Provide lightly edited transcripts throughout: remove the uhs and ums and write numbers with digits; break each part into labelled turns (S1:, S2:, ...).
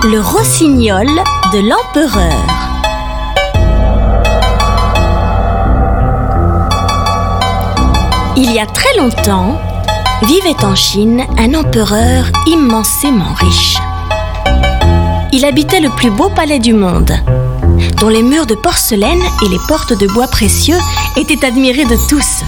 S1: Le rossignol de l'empereur. Il y a très longtemps, vivait en Chine un empereur immensément riche. Il habitait le plus beau palais du monde, dont les murs de porcelaine et les portes de bois précieux étaient admirés de tous.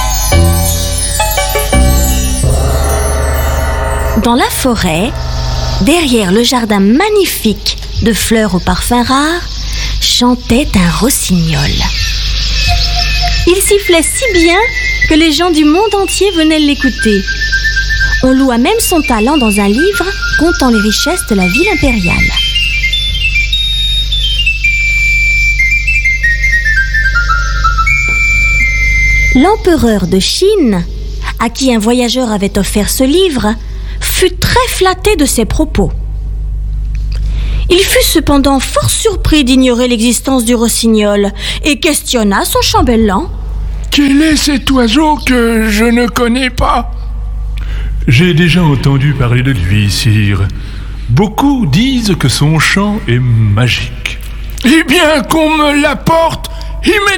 S1: Dans la forêt, derrière le jardin magnifique de fleurs aux parfums rares, chantait un rossignol. Il sifflait si bien que les gens du monde entier venaient l'écouter. On loua même son talent dans un livre contant les richesses de la ville impériale. L'empereur de Chine, à qui un voyageur avait offert ce livre, fut très flatté de ses propos. Il fut cependant fort surpris d'ignorer l'existence du rossignol et questionna son chambellan.
S2: « Quel est cet oiseau que je ne connais pas ?»
S3: « J'ai déjà entendu parler de lui, sire. Beaucoup disent que son chant est magique. »
S2: « Eh bien, qu'on me l'apporte immédiatement !»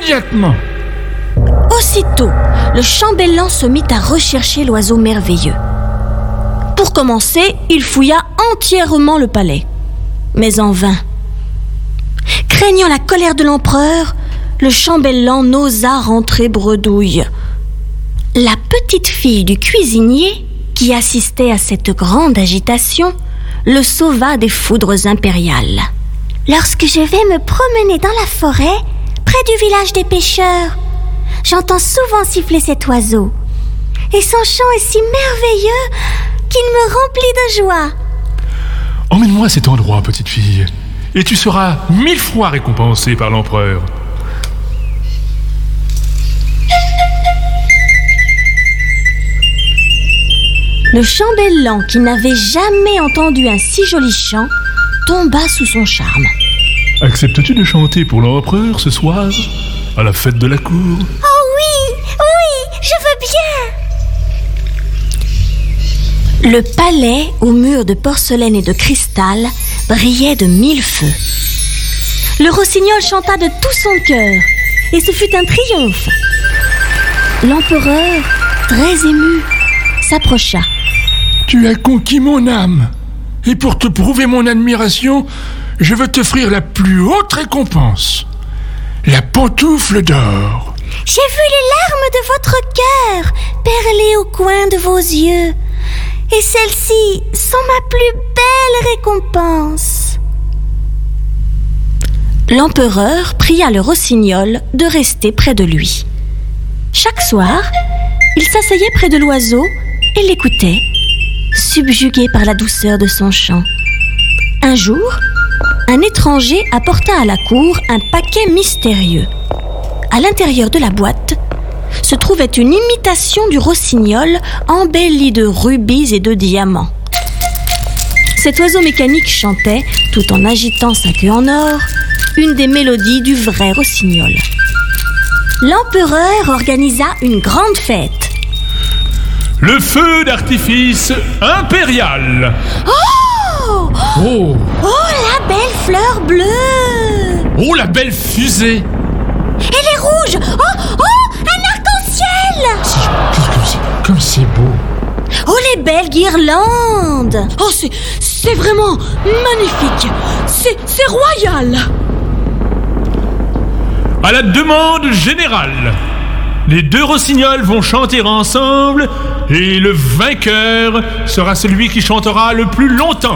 S1: Aussitôt, le chambellan se mit à rechercher l'oiseau merveilleux. Pour commencer, il fouilla entièrement le palais, mais en vain. Craignant la colère de l'empereur, le chambellan n'osa rentrer bredouille. La petite fille du cuisinier, qui assistait à cette grande agitation, le sauva des foudres impériales. « Lorsque je vais me promener dans la forêt, près du village des pêcheurs, j'entends souvent siffler cet oiseau. Et son chant est si merveilleux qu'il me remplit de joie. »
S3: « Emmène-moi à cet endroit, petite fille, et tu seras 1000 fois récompensée par l'empereur. »
S1: Le chambellan, qui n'avait jamais entendu un si joli chant, tomba sous son charme.
S3: « Acceptes-tu de chanter pour l'empereur ce soir, à la fête de la cour ?» «
S1: Oh oui, je veux bien !» Le palais, aux murs de porcelaine et de cristal, brillait de 1000 feux. Le rossignol chanta de tout son cœur, et ce fut un triomphe. L'empereur, très ému, s'approcha.
S2: « Tu as conquis mon âme, et pour te prouver mon admiration, je veux t'offrir la plus haute récompense, la pantoufle d'or. »
S1: « J'ai vu les larmes de votre cœur perler au coin de vos yeux, et celles-ci sont ma plus belle récompense. » L'empereur pria le rossignol de rester près de lui. Chaque soir, il s'asseyait près de l'oiseau et l'écoutait, subjugué par la douceur de son chant. Un jour, un étranger apporta à la cour un paquet mystérieux. À l'intérieur de la boîte se trouvait une imitation du rossignol embellie de rubis et de diamants. Cet oiseau mécanique chantait, tout en agitant sa queue en or, une des mélodies du vrai rossignol. L'empereur organisa une grande fête.
S3: Le feu d'artifice impérial.
S1: Oh, la belle fleur bleue.
S3: Oh, la belle fusée.
S1: Elle est rouge. Oh, un arc-en-ciel.
S2: Comme c'est beau.
S1: Oh, les belles guirlandes. Oh, c'est vraiment magnifique. C'est royal.
S3: À la demande générale, les deux rossignols vont chanter ensemble et le vainqueur sera celui qui chantera le plus longtemps.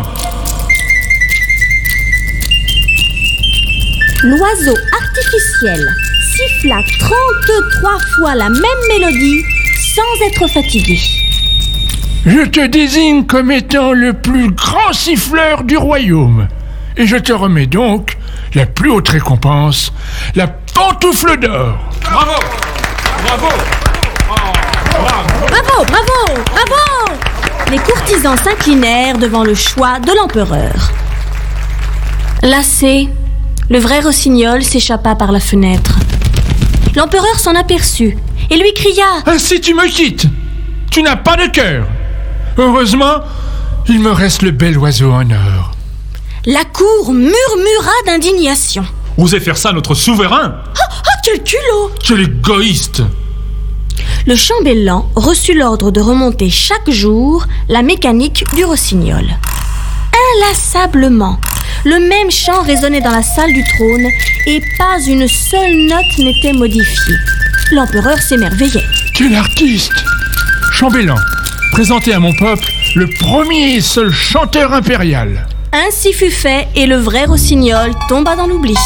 S1: L'oiseau artificiel siffla 33 fois la même mélodie sans être fatigué.
S2: Je te désigne comme étant le plus grand siffleur du royaume. Et je te remets donc la plus haute récompense, la pantoufle d'or.
S3: Bravo! Bravo!
S1: Bravo! Les courtisans s'inclinèrent devant le choix de l'empereur. Lassé, le vrai rossignol s'échappa par la fenêtre. L'empereur s'en aperçut et lui cria «
S2: Ainsi tu me quittes! Tu n'as pas de cœur! Heureusement, il me reste le bel oiseau en or. »
S1: La cour murmura d'indignation.
S3: Osez faire ça à notre souverain?
S1: Quel culot!
S3: Quel égoïste!
S1: Le chambellan reçut l'ordre de remonter chaque jour la mécanique du rossignol. Inlassablement, le même chant résonnait dans la salle du trône et pas une seule note n'était modifiée. L'empereur s'émerveillait.
S2: Quel artiste! Chambellan, présentez à mon peuple le premier et seul chanteur impérial.
S1: Ainsi fut fait et le vrai rossignol tomba dans l'oubli.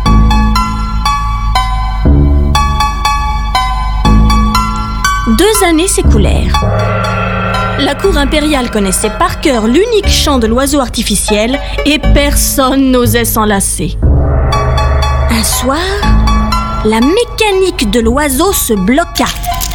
S1: Deux années s'écoulèrent. La cour impériale connaissait par cœur l'unique chant de l'oiseau artificiel et personne n'osait s'en lasser. Un soir, la mécanique de l'oiseau se bloqua.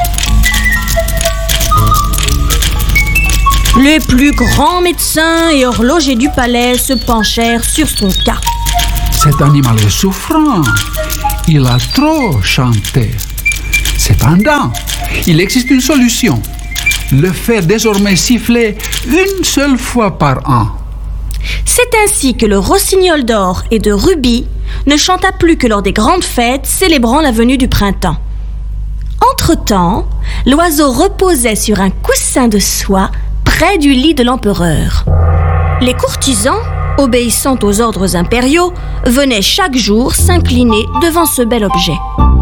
S1: Les plus grands médecins et horlogers du palais se penchèrent sur son cas.
S4: Cet animal est souffrant. Il a trop chanté. Cependant, il existe une solution. Le faire désormais siffler une seule fois par an.
S1: C'est ainsi que le rossignol d'or et de rubis ne chanta plus que lors des grandes fêtes célébrant la venue du printemps. Entre-temps, l'oiseau reposait sur un coussin de soie près du lit de l'empereur. Les courtisans, obéissant aux ordres impériaux, venaient chaque jour s'incliner devant ce bel objet.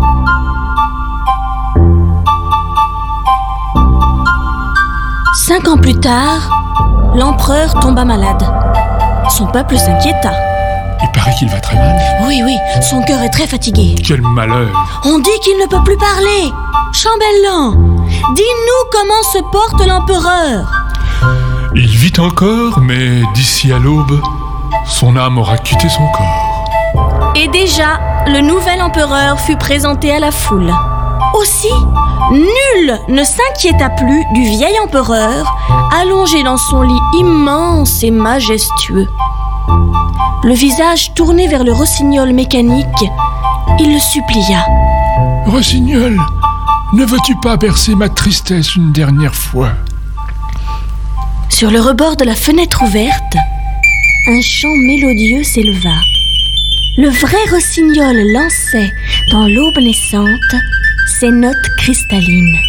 S1: Cinq ans plus tard, l'empereur tomba malade. Son peuple s'inquiéta.
S2: Il paraît qu'il va très mal.
S1: Oui, son cœur est très fatigué.
S3: Quel malheur!
S1: On dit qu'il ne peut plus parler. Chambellan, dis-nous comment se porte l'empereur.
S3: Il vit encore, mais d'ici à l'aube, son âme aura quitté son corps.
S1: Et déjà, le nouvel empereur fut présenté à la foule. Aussi, nul ne s'inquiéta plus du vieil empereur, allongé dans son lit immense et majestueux. Le visage tourné vers le rossignol mécanique, il le supplia.
S2: Rossignol, ne veux-tu pas bercer ma tristesse une dernière fois?
S1: Sur le rebord de la fenêtre ouverte, un chant mélodieux s'éleva. Le vrai rossignol lançait, dans l'aube naissante, ses notes cristallines.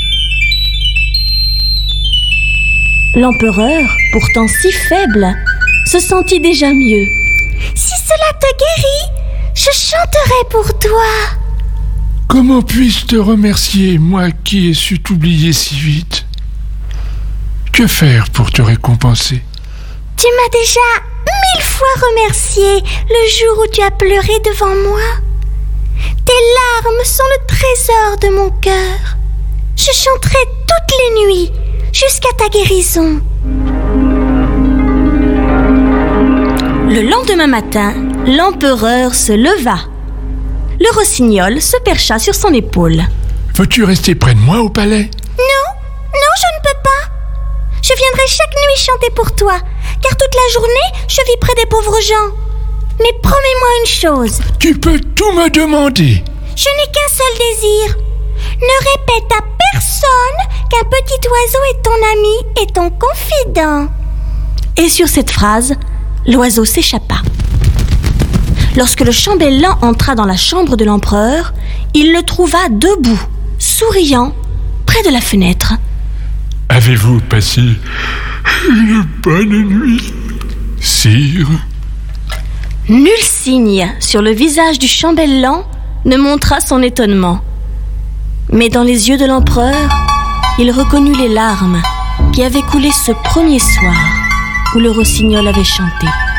S1: L'empereur, pourtant si faible, se sentit déjà mieux. Si cela te guérit, je chanterai pour toi.
S2: Comment puis-je te remercier, moi qui ai su t'oublier si vite? Que faire pour te récompenser?
S1: Tu m'as déjà 1000 fois remercié le jour où tu as pleuré devant moi. Tes larmes sont le trésor de mon cœur. Je chanterai toutes les nuits jusqu'à ta guérison. Le lendemain matin, l'empereur se leva. Le rossignol se percha sur son épaule.
S2: Veux-tu rester près de moi au palais?
S1: Non, je ne peux pas. Je viendrai chaque nuit chanter pour toi, car toute la journée, je vis près des pauvres gens. Mais promets-moi une chose.
S2: Tu peux tout me demander.
S1: Je n'ai qu'un seul désir. Ne répète à personne qu'un petit oiseau est ton ami et ton confident. Et sur cette phrase, l'oiseau s'échappa. Lorsque le chambellan entra dans la chambre de l'empereur, il le trouva debout, souriant, près de la fenêtre.
S3: Avez-vous passé une bonne nuit, sire?
S1: Nul signe sur le visage du chambellan ne montra son étonnement. Mais dans les yeux de l'empereur, il reconnut les larmes qui avaient coulé ce premier soir où le rossignol avait chanté.